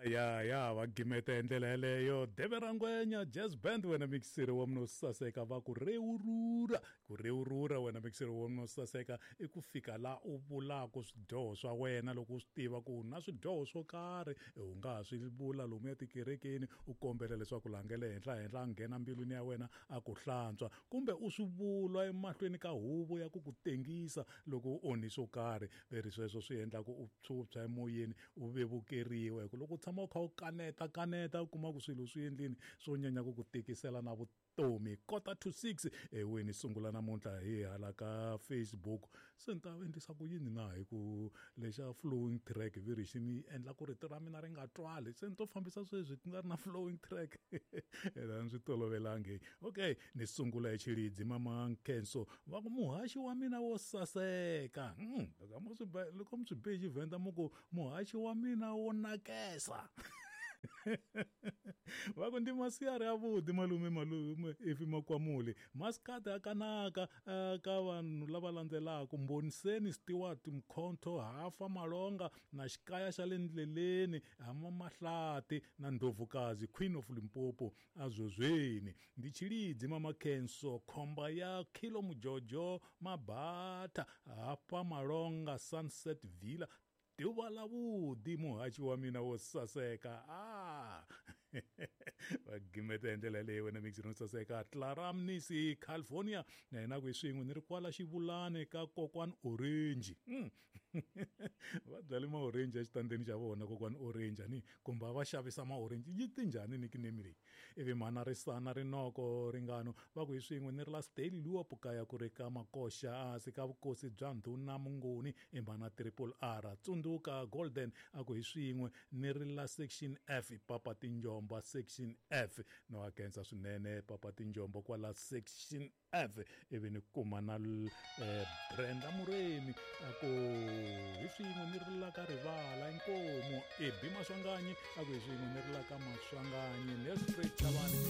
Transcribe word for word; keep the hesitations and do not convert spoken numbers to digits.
ya ya va gimeta hi ndlela yeleyo Deverangwenya Jazz Band wena mixeri wa mno saseka va ku reurura ku reurura wena mixeri wa mno saseka i ku fika la u vulaka swidyoho swa wena loko u swi tiva ku na swidyoho swo karhi u nga ha swi vula lomu ya tikerekeni u kombela leswaku langele henhla henhla nghena mbilwini ya wena a ku hlantswa kumbe u swi vula emahlweni ka huvo ya ku ku tengisa loko u onhi swo karhi veri sweswo swi endla ku u tshwutshwa emoyeni u vevukeriwa ku loko tshama u kha u kaneta kaneta u kuma ku swilo swi endlini swo nyanya ku ku tikisela na vutomi quarter to six eweni sungula namuntlha hi hala ka Facebook se ni ta endlisa ku yini na hi ku lexa flowing track veri xi ni endla ku rito ra mina ri nga twali se ni to fambisa sweswi ku nga ri na flowing track ela swi tolovelangi okay ni sungula hi Chilidzi mama Nkenso va ku muhaxi wa mina wo saseka mm loko mo swi loko mo swi be Xivenda mo ku muhaxi wa mina wo nakesa va ku ndi masiyari ya vudi malume malume ifi makwamuli maskade akanaka ka vanhu lava landzelaka Mboniseni Stewart Mkhonto Hafa Malonga na xikaya xa le ndleleni hama Mahlati na Ndovukazi Queen of Limpopo azozweni ndi Chilidzi mama Kenso khomba ya Khilo Mujojo Mabata Hafa Malonga Sunset Villa Duva la vudi muhachi wa mina wo saseka ah va gimeta ndlela leyi wena mixi no saseka Clara Mnisi California na ina ku swin'we ni ri kwala xivulane ka kokwana Orange va byale ma orange exitandeni xa vona kokwana Orange ni kumba va xavisa ma orange yi tinjhani nickname leyi ivi mana risana rinoko ringano va ku swin'we ni ri la Steli Luopuka ya ku ri ka Makosha asi ka vukosi bya Ndhuna Mungoni embana triple R Tsundzuka Golden aku hi swin'we ni ri la section F Papa Tinjomba section F no akensa swinene Papa Tinjomba kwa la section F ivi ni kuma na eh, Brenda Muremi ako hi swin'we ni ri la ka Rivala Inkomo Ebi Maswanganyi aku hi swin'we ni ri la ka Maswanganyi ne straight chavani